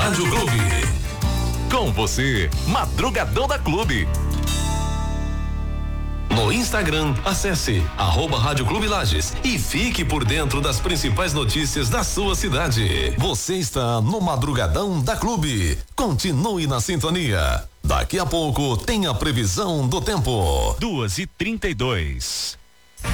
Rádio Clube. Com você, Madrugadão da Clube. No Instagram, acesse @Rádio Clube Lages e fique por dentro das principais notícias da sua cidade. Você está no Madrugadão da Clube. Continue na sintonia. Daqui a pouco tem a previsão do tempo. 2h32.